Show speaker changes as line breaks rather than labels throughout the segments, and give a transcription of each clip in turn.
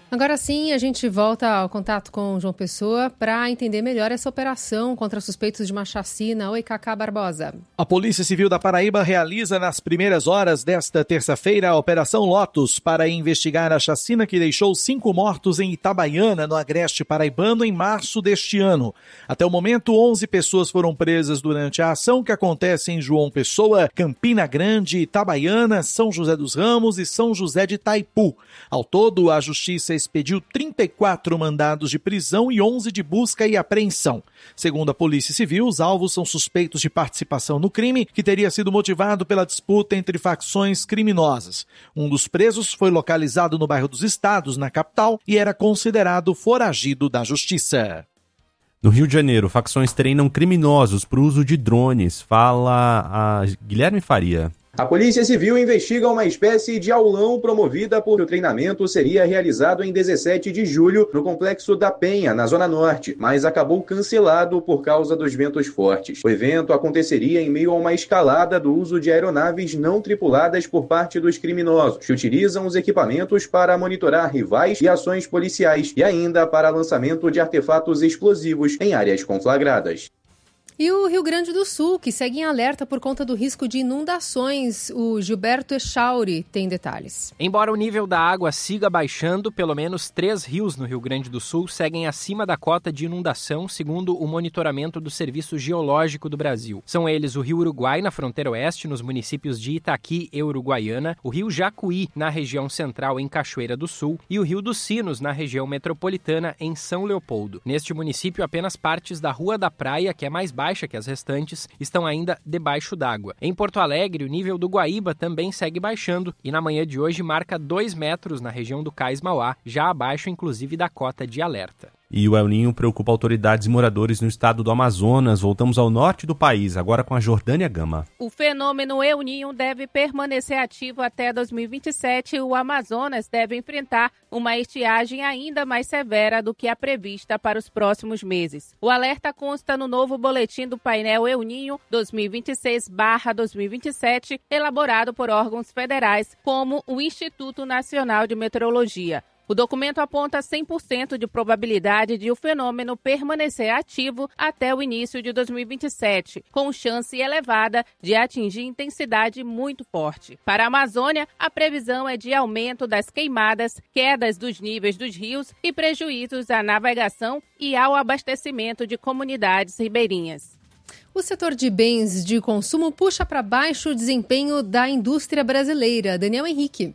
Agora sim, a gente volta ao contato com João Pessoa para entender melhor essa operação contra suspeitos de uma chacina. Oi, Cacá Barbosa.
A Polícia Civil da Paraíba realiza nas primeiras horas desta terça-feira a Operação Lotus para investigar a chacina que deixou 5 mortos em Itabaiana, no agreste paraibano, em março deste ano. Até o momento, 11 pessoas foram presas durante a ação que acontece em João Pessoa, Campina Grande, Itabaiana, São José dos Ramos e São José de Itaipu. Ao todo, a Justiça expediu 34 mandados de prisão e 11 de busca e apreensão. Segundo a Polícia Civil, os alvos são suspeitos de participação no crime, que teria sido motivado pela disputa entre facções criminosas. Um dos presos foi localizado no bairro dos Estados, na capital, e era considerado foragido da Justiça.
No Rio de Janeiro, facções treinam criminosos para o uso de drones. Fala a Guilherme Faria.
A Polícia Civil investiga uma espécie de aulão promovida porque o treinamento seria realizado em 17 de julho no Complexo da Penha, na Zona Norte, mas acabou cancelado por causa dos ventos fortes. O evento aconteceria em meio a uma escalada do uso de aeronaves não tripuladas por parte dos criminosos, que utilizam os equipamentos para monitorar rivais e ações policiais e ainda para lançamento de artefatos explosivos em áreas conflagradas.
E o Rio Grande do Sul, que segue em alerta por conta do risco de inundações. O Gilberto Echauri tem detalhes.
Embora o nível da água siga baixando, pelo menos 3 rios no Rio Grande do Sul seguem acima da cota de inundação, segundo o monitoramento do Serviço Geológico do Brasil. São eles o Rio Uruguai, na fronteira oeste, nos municípios de Itaqui e Uruguaiana, o Rio Jacuí, na região central, em Cachoeira do Sul, e o Rio dos Sinos, na região metropolitana, em São Leopoldo. Neste município, apenas partes da Rua da Praia, que é mais baixa que as restantes, estão ainda debaixo d'água. Em Porto Alegre, o nível do Guaíba também segue baixando e na manhã de hoje marca 2 metros na região do Cais Mauá, já abaixo inclusive da cota de alerta.
E o El Niño preocupa autoridades e moradores no estado do Amazonas. Voltamos ao norte do país, agora com a Jordânia Gama.
O fenômeno El Niño deve permanecer ativo até 2027 e o Amazonas deve enfrentar uma estiagem ainda mais severa do que a prevista para os próximos meses. O alerta consta no novo boletim do painel El Niño 2026/2027, elaborado por órgãos federais como o Instituto Nacional de Meteorologia. O documento aponta 100% de probabilidade de o fenômeno permanecer ativo até o início de 2027, com chance elevada de atingir intensidade muito forte. Para a Amazônia, a previsão é de aumento das queimadas, quedas dos níveis dos rios e prejuízos à navegação e ao abastecimento de comunidades ribeirinhas.
O setor de bens de consumo puxa para baixo o desempenho da indústria brasileira. Daniel Henrique.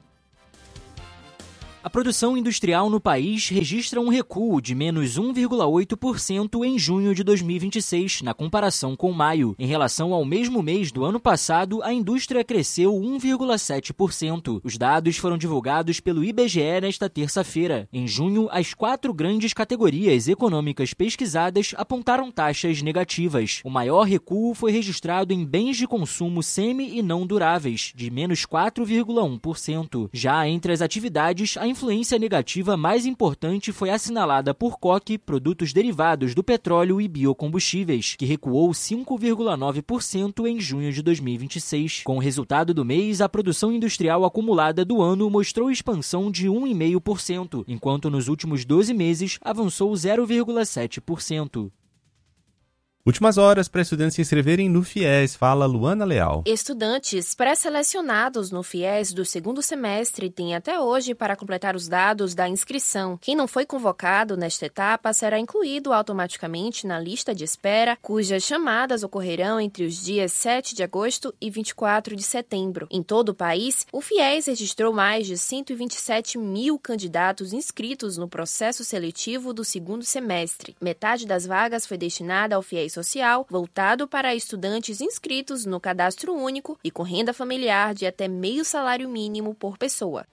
A produção industrial no país registra um recuo de menos 1,8% em junho de 2026, na comparação com maio. Em relação ao mesmo mês do ano passado, a indústria cresceu 1,7%. Os dados foram divulgados pelo IBGE nesta terça-feira. Em junho, as 4 grandes categorias econômicas pesquisadas apontaram taxas negativas. O maior recuo foi registrado em bens de consumo semi e não duráveis, de menos 4,1%. Já entre as atividades, a influência negativa mais importante foi assinalada por coque, produtos derivados do petróleo e biocombustíveis, que recuou 5,9% em junho de 2026. Com o resultado do mês, a produção industrial acumulada do ano mostrou expansão de 1,5%, enquanto nos últimos 12 meses avançou 0,7%.
Últimas horas para estudantes se inscreverem no FIES, fala Luana Leal.
Estudantes pré-selecionados no FIES do segundo semestre têm até hoje para completar os dados da inscrição. Quem não foi convocado nesta etapa será incluído automaticamente na lista de espera, cujas chamadas ocorrerão entre os dias 7 de agosto e 24 de setembro. Em todo o país, o FIES registrou mais de 127 mil candidatos inscritos no processo seletivo do segundo semestre. Metade das vagas foi destinada ao FIES social, voltado para estudantes inscritos no cadastro único e com renda familiar de até meio salário mínimo por pessoa.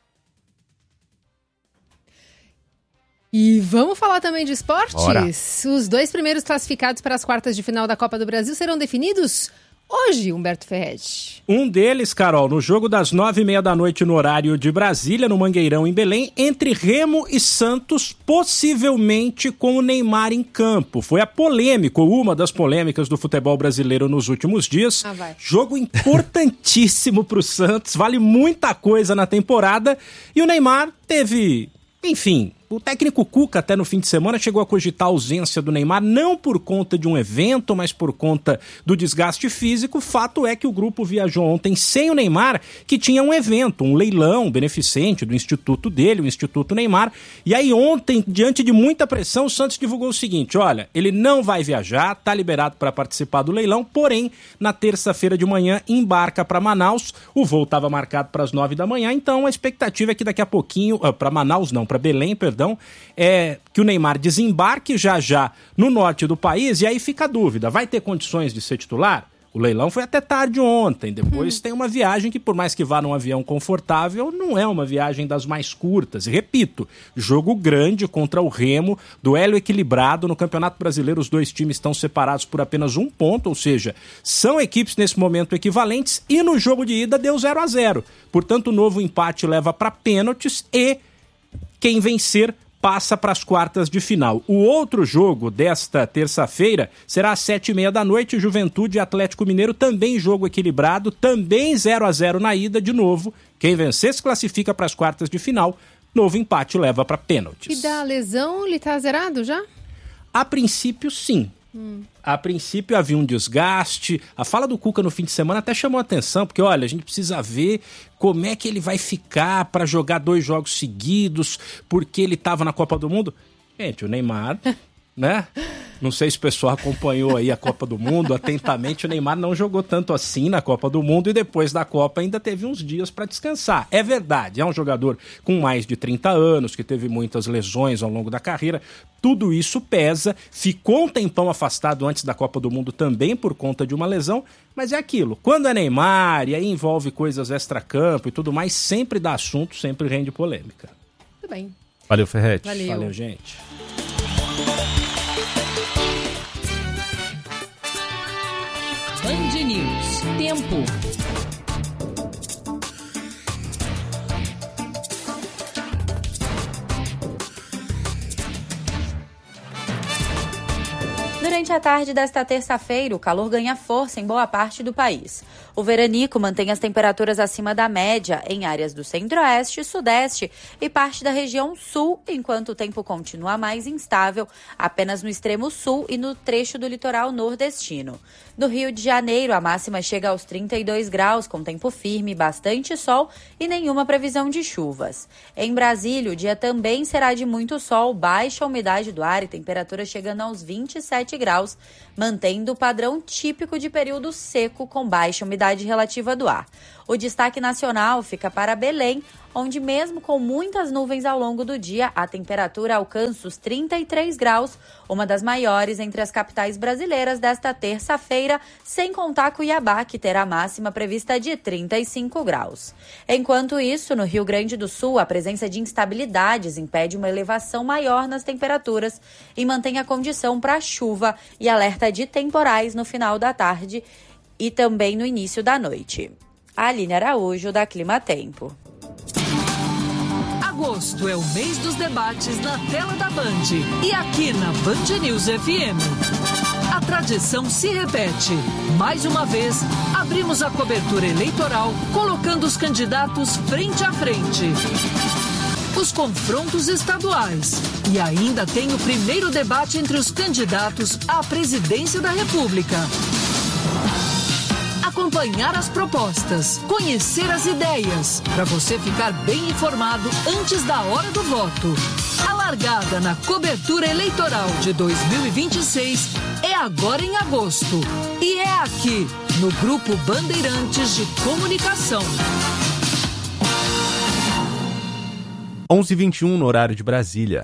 E vamos falar também de esportes?
Bora.
Os 2 primeiros classificados para as quartas de final da Copa do Brasil serão definidos hoje, Humberto Ferretti.
Um deles, Carol, no jogo das 9h30 da noite no horário de Brasília, no Mangueirão, em Belém, entre Remo e Santos, possivelmente com o Neymar em campo. Foi a polêmica, uma das polêmicas do futebol brasileiro nos últimos dias. Jogo importantíssimo para o Santos, vale muita coisa na temporada. E o Neymar teve, enfim, O técnico Cuca, até no fim de semana, chegou a cogitar a ausência do Neymar, não por conta de um evento, mas por conta do desgaste físico. Fato é que o grupo viajou ontem sem o Neymar, que tinha um evento, um leilão beneficente do instituto dele, o Instituto Neymar. E aí ontem, diante de muita pressão, o Santos divulgou o seguinte: olha, ele não vai viajar, tá liberado para participar do leilão, porém, na terça-feira de manhã, embarca para Manaus. O voo estava marcado para as 9 da manhã, então a expectativa é que daqui a pouquinho, para Manaus não, para Belém, perdão, é que o Neymar desembarque já no norte do país. E aí fica a dúvida, vai ter condições de ser titular? O leilão foi até tarde ontem, depois tem uma viagem que, por mais que vá num avião confortável, não é uma viagem das mais curtas. E repito, jogo grande contra o Remo, duelo equilibrado. No Campeonato Brasileiro os dois times estão separados por apenas 1 ponto, ou seja, são equipes nesse momento equivalentes, e no jogo de ida deu 0-0. Portanto, o novo empate leva para pênaltis e quem vencer passa para as quartas de final. O outro jogo desta terça-feira será às 7h30 da noite, Juventude e Atlético Mineiro, também jogo equilibrado, também 0-0 na ida, de novo. Quem vencer se classifica para as quartas de final, novo empate leva para pênaltis.
E da lesão, ele está zerado já?
A princípio, sim. A princípio havia um desgaste. A fala do Cuca no fim de semana até chamou a atenção, porque olha, a gente precisa ver como é que ele vai ficar para jogar 2 jogos seguidos, porque ele estava na Copa do Mundo. Gente, o Neymar, né? Não sei se o pessoal acompanhou aí a Copa do Mundo atentamente. O Neymar não jogou tanto assim na Copa do Mundo e depois da Copa ainda teve uns dias para descansar. É verdade, é um jogador com mais de 30 anos, que teve muitas lesões ao longo da carreira. Tudo isso pesa, ficou um tempão afastado antes da Copa do Mundo também por conta de uma lesão, mas é aquilo. Quando é Neymar e aí envolve coisas extracampo e tudo mais, sempre dá assunto, sempre rende polêmica.
Tudo bem.
Valeu, Ferretti.
Valeu, gente.
Band News. Tempo.
Durante a tarde desta terça-feira, o calor ganha força em boa parte do país. O veranico mantém as temperaturas acima da média em áreas do centro-oeste, sudeste e parte da região sul, enquanto o tempo continua mais instável apenas no extremo sul e no trecho do litoral nordestino. No Rio de Janeiro, a máxima chega aos 32 graus, com tempo firme, bastante sol e nenhuma previsão de chuvas. Em Brasília, o dia também será de muito sol, baixa umidade do ar e temperatura chegando aos 27 graus, mantendo o padrão típico de período seco com baixa umidade relativa do ar. O destaque nacional fica para Belém, onde mesmo com muitas nuvens ao longo do dia, a temperatura alcança os 33 graus, uma das maiores entre as capitais brasileiras desta terça-feira, sem contar Cuiabá, que terá a máxima prevista de 35 graus. Enquanto isso, no Rio Grande do Sul, a presença de instabilidades impede uma elevação maior nas temperaturas e mantém a condição para chuva e alerta de temporais no final da tarde e também no início da noite. Aline Araújo, da Clima Tempo.
Agosto é o mês dos debates na tela da Band e aqui na Band News FM. A tradição se repete. Mais uma vez, abrimos a cobertura eleitoral colocando os candidatos frente a frente. Os confrontos estaduais. E ainda tem o primeiro debate entre os candidatos à presidência da República. Acompanhar as propostas, conhecer as ideias, para você ficar bem informado antes da hora do voto. A largada na cobertura eleitoral de 2026 é agora em agosto. E é aqui, no Grupo Bandeirantes de Comunicação.
11h21 no horário de Brasília.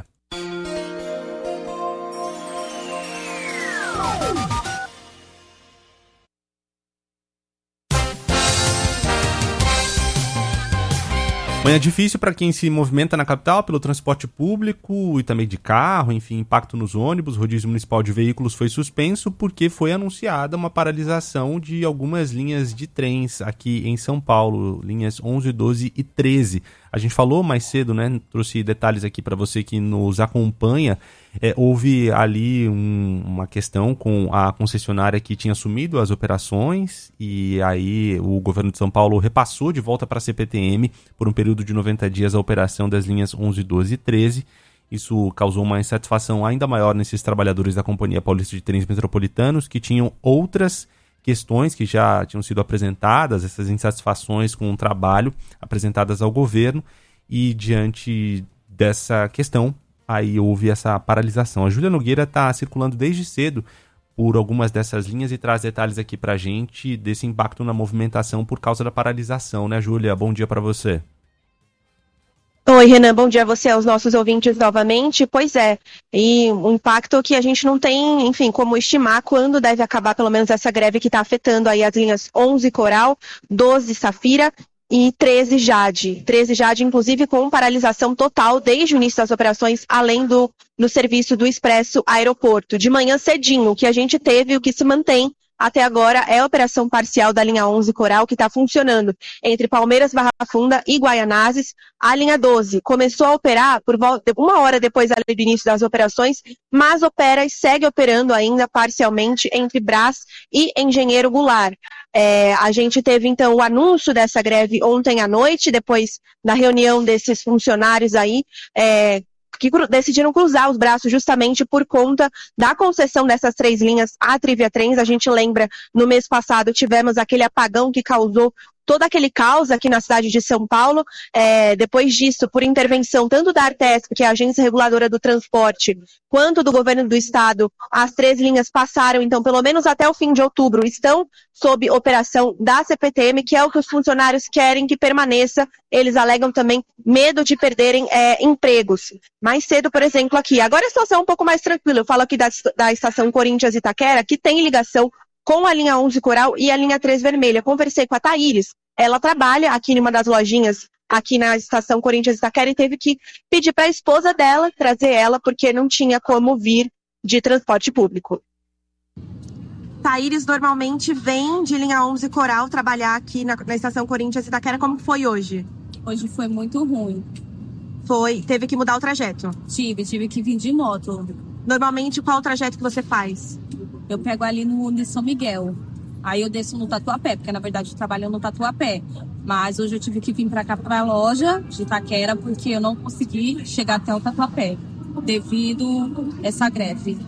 Manhã difícil para quem se movimenta na capital pelo transporte público e também de carro, enfim, impacto nos ônibus. O rodízio municipal de veículos foi suspenso porque foi anunciada uma paralisação de algumas linhas de trens aqui em São Paulo, linhas 11, 12 e 13. A gente falou mais cedo, né? Trouxe detalhes aqui para você que nos acompanha. Houve ali uma questão com a concessionária que tinha assumido as operações e aí o governo de São Paulo repassou de volta para a CPTM por um período de 90 dias a operação das linhas 11, 12 e 13 Isso causou uma insatisfação ainda maior nesses trabalhadores da Companhia Paulista de Trens Metropolitanos, que tinham outras questões que já tinham sido apresentadas, essas insatisfações com o trabalho apresentadas ao governo, e diante dessa questão, aí houve essa paralisação. A Júlia Nogueira está circulando desde cedo por algumas dessas linhas e traz detalhes aqui para a gente desse impacto na movimentação por causa da paralisação, né, Júlia? Bom dia para você.
Oi, Renan, bom dia a você, aos nossos ouvintes novamente. Pois é, e um impacto que a gente não tem, enfim, como estimar quando deve acabar pelo menos essa greve que está afetando aí as linhas 11 Coral, 12 Safira e 13 Jade. 13 Jade, inclusive, com paralisação total desde o início das operações, além do serviço do Expresso Aeroporto. De manhã cedinho, o que a gente teve, o que se mantém até agora é a operação parcial da linha 11 Coral, que está funcionando entre Palmeiras, Barra Funda e Guaianazes. A linha 12 começou a operar por volta de 1 hora depois do início das operações, mas opera e segue operando ainda parcialmente entre Brás e Engenheiro Goulart. A gente teve, então, o anúncio dessa greve ontem à noite, depois da reunião desses funcionários aí, que decidiram cruzar os braços justamente por conta da concessão dessas 3 linhas à Trivia Trens. A gente lembra, no mês passado, tivemos aquele apagão que causou todo aquele caos aqui na cidade de São Paulo. Depois disso, por intervenção tanto da Artesp, que é a Agência Reguladora do Transporte, quanto do governo do estado, as 3 linhas passaram, então, pelo menos até o fim de outubro, estão sob operação da CPTM, que é o que os funcionários querem que permaneça. Eles alegam também medo de perderem empregos. Mais cedo, por exemplo, aqui. Agora a situação é um pouco mais tranquila. Eu falo aqui da estação Corinthians Itaquera, que tem ligação com a linha 11 Coral e a linha 3 Vermelha. Conversei com a Thaíris. Ela trabalha aqui em uma das lojinhas aqui na estação Corinthians Itaquera e teve que pedir para a esposa dela trazer ela, porque não tinha como vir de transporte público. Thaíris normalmente vem de linha 11 Coral trabalhar aqui na estação Corinthians Itaquera. Como foi hoje?
Hoje foi muito ruim.
Teve que mudar o trajeto?
Tive que vir de moto.
Normalmente, qual o trajeto que você faz?
Eu pego ali no São Miguel. Aí eu desço no Tatuapé, porque na verdade eu trabalho no Tatuapé. Mas hoje eu tive que vir para cá, para a loja de Itaquera, porque eu não consegui chegar até o Tatuapé, devido a essa greve.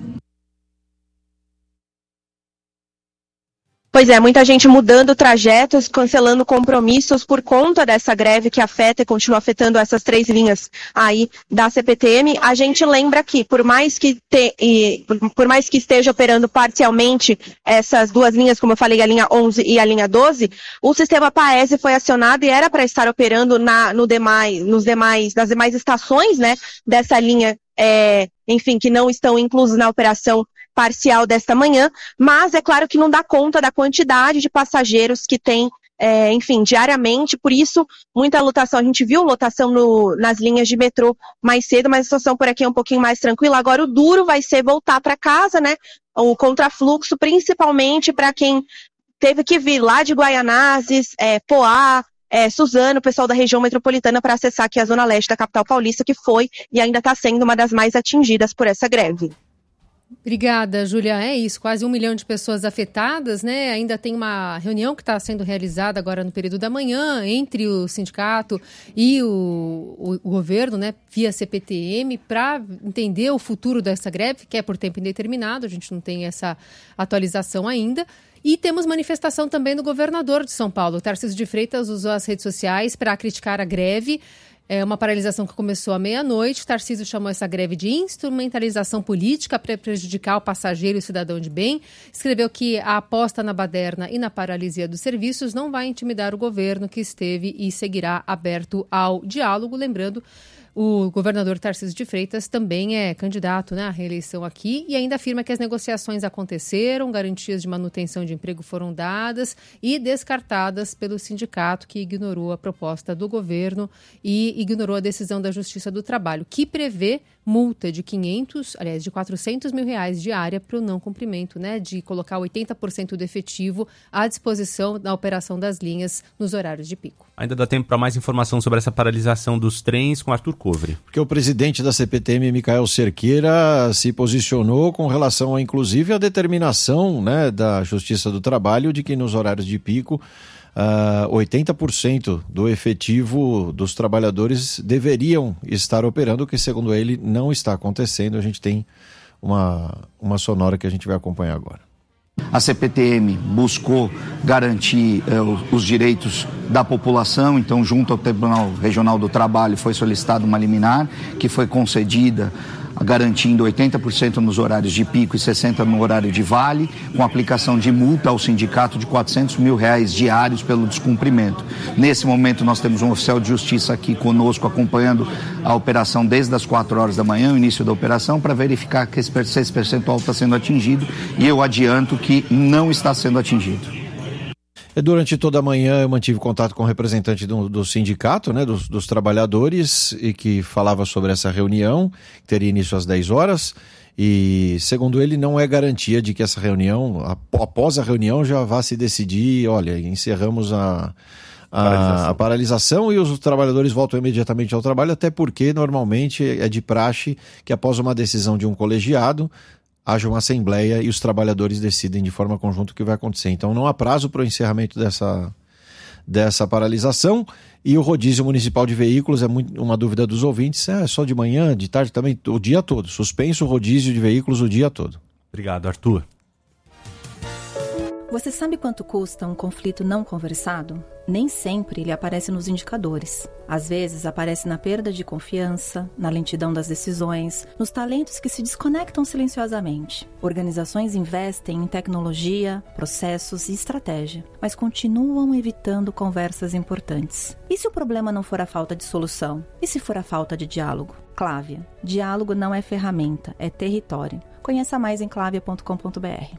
Pois é, muita gente mudando trajetos, cancelando compromissos por conta dessa greve que afeta e continua afetando essas 3 linhas aí da CPTM. A gente lembra que, por mais que esteja operando parcialmente essas 2 linhas, como eu falei, a linha 11 e a linha 12, o sistema Paese foi acionado e era para estar operando nas demais estações, né, dessa linha, enfim, que não estão inclusos na operação parcial desta manhã, mas é claro que não dá conta da quantidade de passageiros que tem, enfim, diariamente, por isso, muita lotação. A gente viu lotação nas linhas de metrô mais cedo, mas a situação por aqui é um pouquinho mais tranquila. Agora o duro vai ser voltar para casa, né, o contrafluxo, principalmente para quem teve que vir lá de Guaianazes, Poá, Suzano, o pessoal da região metropolitana, para acessar aqui a zona leste da capital paulista, que foi e ainda está sendo uma das mais atingidas por essa greve.
Obrigada, Júlia. É isso, quase 1 milhão de pessoas afetadas, né? Ainda tem uma reunião que está sendo realizada agora no período da manhã entre o sindicato e o governo, né, via CPTM, para entender o futuro dessa greve, que é por tempo indeterminado, a gente não tem essa atualização ainda. E temos manifestação também do governador de São Paulo. Tarcísio de Freitas usou as redes sociais para criticar a greve. É uma paralisação que começou à meia-noite. Tarcísio chamou essa greve de instrumentalização política para prejudicar o passageiro e o cidadão de bem. Escreveu que a aposta na baderna e na paralisia dos serviços não vai intimidar o governo, que esteve e seguirá aberto ao diálogo. Lembrando, o governador Tarcísio de Freitas também é candidato, né, à reeleição aqui e ainda afirma que as negociações aconteceram, garantias de manutenção de emprego foram dadas e descartadas pelo sindicato, que ignorou a proposta do governo e ignorou a decisão da Justiça do Trabalho, que prevê multa de de 400 mil reais diária para o não cumprimento, né, de colocar 80% do efetivo à disposição da operação das linhas nos horários de pico.
Ainda dá tempo para mais informação sobre essa paralisação dos trens com Arthur Covre.
Porque o presidente da CPTM, Micael Cerqueira, se posicionou com relação a, inclusive, a determinação, né, da Justiça do Trabalho de que nos horários de pico 80% do efetivo dos trabalhadores deveriam estar operando, o que segundo ele não está acontecendo. A gente tem uma sonora que a gente vai acompanhar agora.
A CPTM buscou garantir os direitos da população, então junto ao Tribunal Regional do Trabalho foi solicitada uma liminar que foi concedida, garantindo 80% nos horários de pico e 60% no horário de vale, com aplicação de multa ao sindicato de R$400 mil diários pelo descumprimento. Nesse momento nós temos um oficial de justiça aqui conosco acompanhando a operação desde as 4 horas da manhã, o início da operação, para verificar que esse percentual está sendo atingido, e eu adianto que não está sendo atingido.
Durante toda a manhã eu mantive contato com o representante do sindicato, né, dos trabalhadores, e que falava sobre essa reunião, que teria início às 10 horas, e segundo ele não é garantia de que essa reunião, após a reunião já vá se decidir, olha, encerramos a paralisação e os trabalhadores voltam imediatamente ao trabalho, até porque normalmente é de praxe que após uma decisão de um colegiado, haja uma assembleia e os trabalhadores decidem de forma conjunta o que vai acontecer. Então não há prazo para o encerramento dessa paralisação, e o rodízio municipal de veículos é uma dúvida dos ouvintes, é só de manhã, de tarde também, o dia todo, suspenso o rodízio de veículos o dia todo.
Obrigado, Arthur.
Você sabe quanto custa um conflito não conversado? Nem sempre ele aparece nos indicadores. Às vezes aparece na perda de confiança, na lentidão das decisões, nos talentos que se desconectam silenciosamente. Organizações investem em tecnologia, processos e estratégia, mas continuam evitando conversas importantes. E se o problema não for a falta de solução? E se for a falta de diálogo? Clávia. Diálogo não é ferramenta, é território. Conheça mais em clavia.com.br.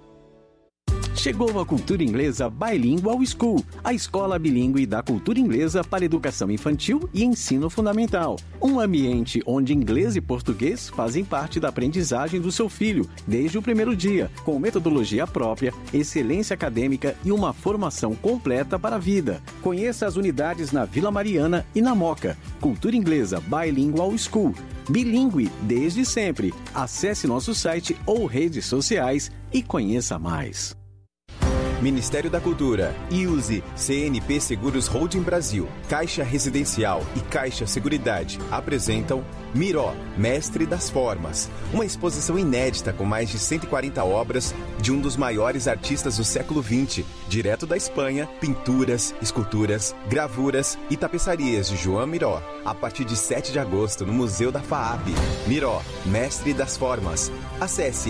Chegou a Cultura Inglesa Bilingual School, a escola bilíngue da cultura inglesa para educação infantil e ensino fundamental. Um ambiente onde inglês e português fazem parte da aprendizagem do seu filho desde o primeiro dia, com metodologia própria, excelência acadêmica e uma formação completa para a vida. Conheça as unidades na Vila Mariana e na Moca. Cultura Inglesa Bilingual School. Bilíngue desde sempre. Acesse nosso site ou redes sociais e conheça mais.
Ministério da Cultura, IUSE, CNP Seguros Holding Brasil, Caixa Residencial e Caixa Seguridade apresentam Miró, Mestre das Formas, uma exposição inédita com mais de 140 obras de um dos maiores artistas do século XX, direto da Espanha, pinturas, esculturas, gravuras e tapeçarias de João Miró, a partir de 7 de agosto no Museu da FAAP. Miró, Mestre das Formas. Acesse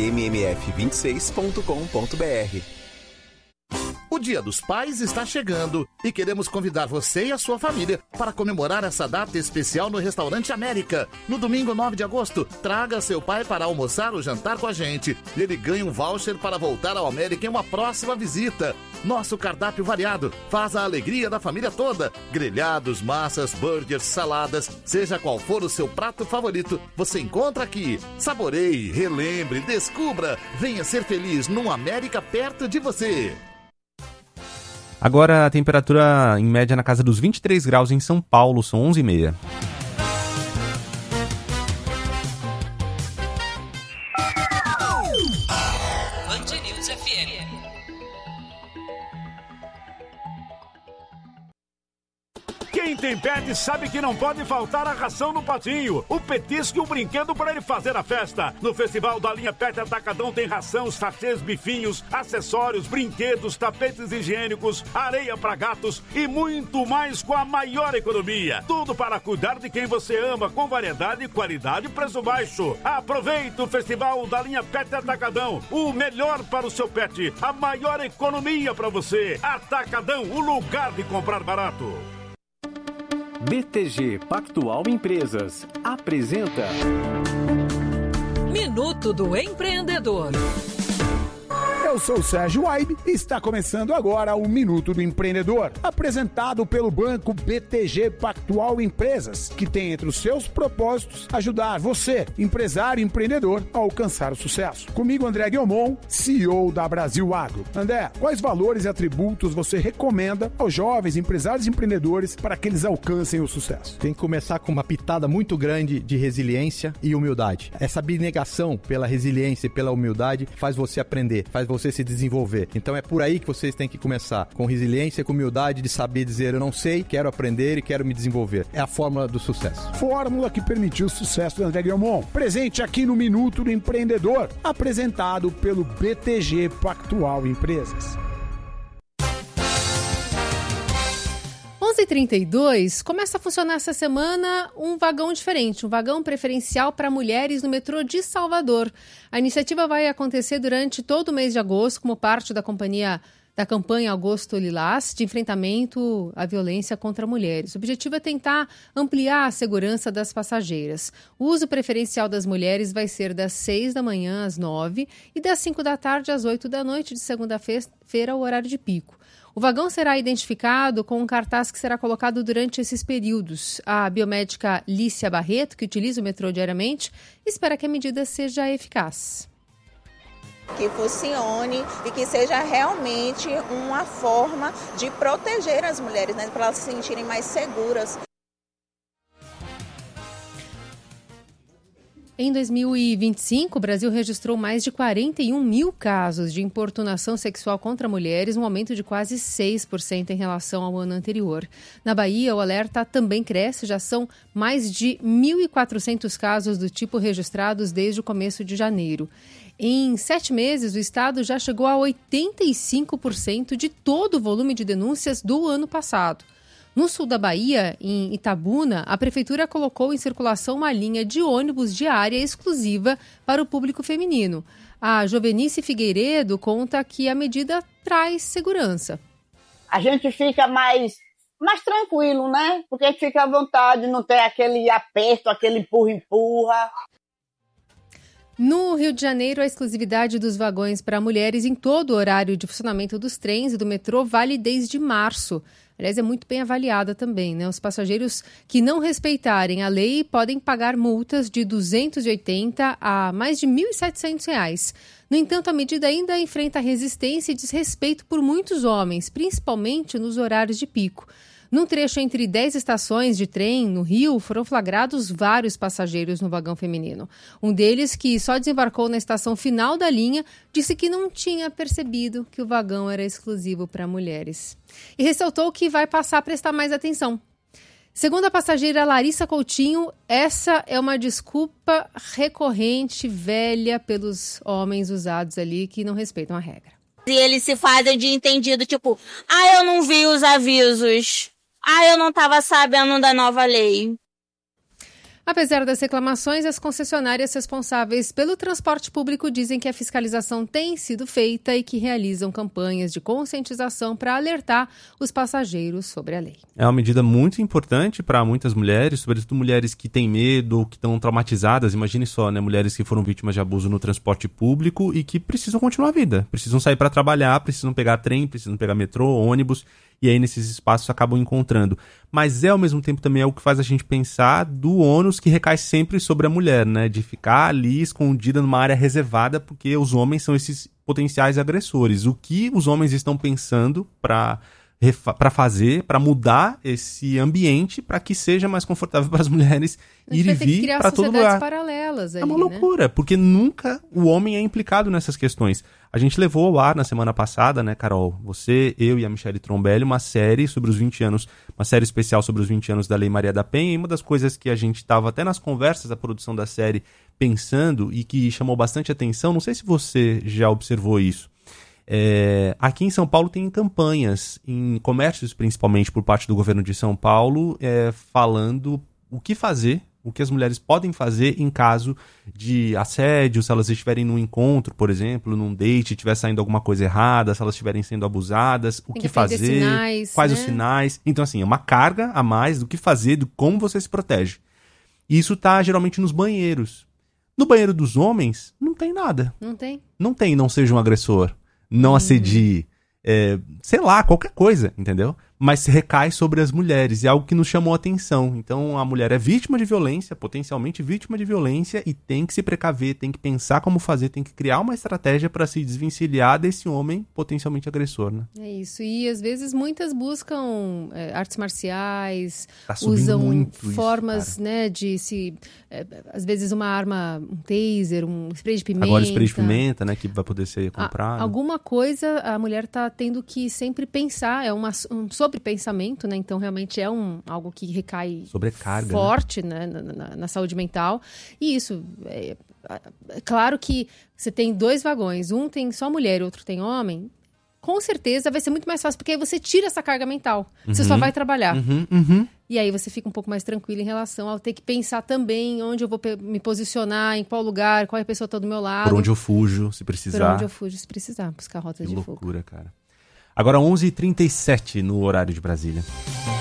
mmf26.com.br.
O Dia dos Pais está chegando e queremos convidar você e a sua família para comemorar essa data especial no Restaurante América. No domingo 9 de agosto, traga seu pai para almoçar ou jantar com a gente. Ele ganha um voucher para voltar ao América em uma próxima visita. Nosso cardápio variado faz a alegria da família toda. Grelhados, massas, burgers, saladas, seja qual for o seu prato favorito, você encontra aqui. Saboreie, relembre, descubra. Venha ser feliz num América perto de você.
Agora a temperatura em média na casa dos 23 graus em São Paulo, são 11h30.
Band News FM.
Quem tem pet sabe que não pode faltar a ração no patinho, o petisco e o brinquedo para ele fazer a festa. No Festival da Linha Pet Atacadão tem ração, sachês, bifinhos, acessórios, brinquedos, tapetes higiênicos, areia para gatos e muito mais com a maior economia. Tudo para cuidar de quem você ama, com variedade, qualidade e preço baixo. Aproveite o Festival da Linha Pet Atacadão, o melhor para o seu pet, a maior economia para você. Atacadão, o lugar de comprar barato.
BTG Pactual Empresas apresenta
Minuto do Empreendedor.
Eu sou o Sérgio Aibe e está começando agora o Minuto do Empreendedor, apresentado pelo banco BTG Pactual Empresas, que tem entre os seus propósitos ajudar você, empresário e empreendedor, a alcançar o sucesso. Comigo, André Guilmon, CEO da Brasil Agro. André, quais valores e atributos você recomenda aos jovens empresários e empreendedores para que eles alcancem o sucesso?
Tem que começar com uma pitada muito grande de resiliência e humildade. Essa abnegação pela resiliência e pela humildade faz você aprender, faz você você se desenvolver. Então é por aí que vocês têm que começar, com resiliência, com humildade, de saber dizer eu não sei, quero aprender e quero me desenvolver. É a fórmula do sucesso.
Fórmula que permitiu o sucesso do André Guilhermon. Presente aqui no Minuto do Empreendedor, apresentado pelo BTG Pactual Empresas.
11h32, começa a funcionar essa semana um vagão diferente, um vagão preferencial para mulheres no metrô de Salvador. A iniciativa vai acontecer durante todo o mês de agosto, como parte da campanha Agosto Lilás, de enfrentamento à violência contra mulheres. O objetivo é tentar ampliar a segurança das passageiras. O uso preferencial das mulheres vai ser das 6 da manhã às 9 e das 5 da tarde às 8 da noite de segunda-feira, o horário de pico. O vagão será identificado com um cartaz que será colocado durante esses períodos. A biomédica Lícia Barreto, que utiliza o metrô diariamente, espera que a medida seja eficaz.
Que funcione e que seja realmente uma forma de proteger as mulheres, né, para elas se sentirem mais seguras.
Em 2025, o Brasil registrou mais de 41 mil casos de importunação sexual contra mulheres, um aumento de quase 6% em relação ao ano anterior. Na Bahia, o alerta também cresce, já são mais de 1.400 casos do tipo registrados desde o começo de janeiro. Em 7 meses, o estado já chegou a 85% de todo o volume de denúncias do ano passado. No sul da Bahia, em Itabuna, a prefeitura colocou em circulação uma linha de ônibus diária exclusiva para o público feminino. A Jovenice Figueiredo conta que a medida traz segurança.
A gente fica mais tranquilo, né? Porque a gente fica à vontade, não tem aquele aperto, aquele empurra-empurra.
No Rio de Janeiro, a exclusividade dos vagões para mulheres em todo o horário de funcionamento dos trens e do metrô vale desde março. Aliás, é muito bem avaliada também, né? Os passageiros que não respeitarem a lei podem pagar multas de R$ 280 a mais de R$ 1.700. No entanto, a medida ainda enfrenta resistência e desrespeito por muitos homens, principalmente nos horários de pico. Num trecho entre 10 estações de trem no Rio, foram flagrados vários passageiros no vagão feminino. Um deles, que só desembarcou na estação final da linha, disse que não tinha percebido que o vagão era exclusivo para mulheres. E ressaltou que vai passar a prestar mais atenção. Segundo a passageira Larissa Coutinho, essa é uma desculpa recorrente, velha, pelos homens usados ali que não respeitam a regra.
E eles se fazem de entendido, tipo, eu não vi os avisos. Eu não estava sabendo da nova lei.
Apesar das reclamações, as concessionárias responsáveis pelo transporte público dizem que a fiscalização tem sido feita e que realizam campanhas de conscientização para alertar os passageiros sobre a lei.
É uma medida muito importante para muitas mulheres, sobretudo mulheres que têm medo ou que estão traumatizadas. Imagine só, né? Mulheres que foram vítimas de abuso no transporte público e que precisam continuar a vida. Precisam sair para trabalhar, precisam pegar trem, precisam pegar metrô, ônibus. E aí nesses espaços acabam encontrando. Mas ao mesmo tempo também é o que faz a gente pensar do ônus que recai sempre sobre a mulher, né? De ficar ali escondida numa área reservada porque os homens são esses potenciais agressores. O que os homens estão pensando para fazer, para mudar esse ambiente para que seja mais confortável para as mulheres ir e vir para todo lugar.
Paralelas ali,
é uma loucura, porque nunca o homem é implicado nessas questões. A gente levou ao ar na semana passada, né, Carol? Você, eu e a Michele Trombelli, uma série sobre os 20 anos, uma série especial sobre os 20 anos da Lei Maria da Penha, e uma das coisas que a gente estava até nas conversas da produção da série pensando e que chamou bastante atenção, não sei se você já observou isso. Aqui em São Paulo tem campanhas, em comércios principalmente por parte do governo de São Paulo, falando o que fazer, o que as mulheres podem fazer em caso de assédio, se elas estiverem num encontro, por exemplo, num date, estiver saindo alguma coisa errada, se elas estiverem sendo abusadas, o que fazer,
sinais,
quais os sinais. Então, assim, é uma carga a mais do que fazer, de como você se protege. E isso tá geralmente nos banheiros. No banheiro dos homens, não tem nada.
Não tem?
Não tem, não seja um agressor. Não assedie, sei lá, qualquer coisa, entendeu? mas recai sobre as mulheres, e é algo que nos chamou a atenção. Então a mulher é vítima de violência, potencialmente vítima de violência, e tem que se precaver, tem que pensar como fazer, tem que criar uma estratégia para se desvencilhar desse homem potencialmente agressor, né?
É isso, e às vezes muitas buscam artes marciais,
usam
formas,
isso,
né, de se... às vezes uma arma, um taser, um spray de pimenta.
Agora o spray de pimenta, né, que vai poder ser comprado.
Alguma coisa a mulher tá tendo que sempre pensar, é um sobrepensamento, né? Então realmente é algo que recai
sobrecarga,
forte, né? Na saúde mental. E isso, é claro que você tem 2 vagões, um tem só mulher e outro tem homem, com certeza vai ser muito mais fácil, porque aí você tira essa carga mental. Você só vai trabalhar. E aí você fica um pouco mais tranquilo em relação ao ter que pensar também onde eu vou me posicionar, em qual lugar, qual é a pessoa que está do meu lado.
Por onde eu fujo, se precisar.
Por onde eu fujo, se precisar, buscar rotas de fuga.
Que loucura, cara. Agora 11h37 no horário de Brasília.